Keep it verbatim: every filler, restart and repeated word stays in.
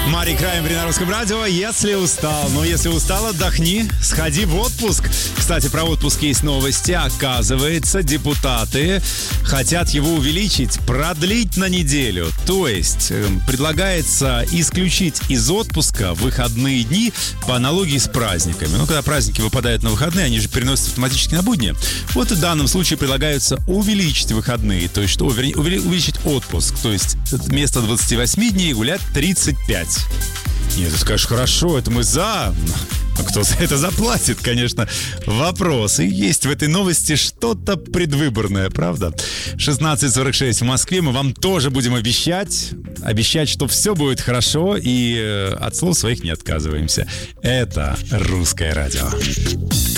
Мари Краймбери на Русском радио. Если устал, ну если устал, отдохни, сходи в отпуск. Кстати, про отпуск есть новости. Оказывается, депутаты хотят его увеличить, продлить на неделю. То есть э, предлагается исключить из отпуска выходные дни по аналогии с праздниками. Ну, когда праздники выпадают на выходные, они же переносятся автоматически на будни. Вот и в данном случае предлагается увеличить выходные, то есть что, вернее, увеличить отпуск. То есть вместо двадцати восьми дней гулять тридцать пять. Нет, ты скажешь, хорошо, это мы за... Но кто за это заплатит, конечно, вопрос. И есть в этой новости что-то предвыборное, правда? шестнадцать сорок шесть в Москве. Мы вам тоже будем обещать, обещать, что все будет хорошо, и от слов своих не отказываемся. Это «Русское радио».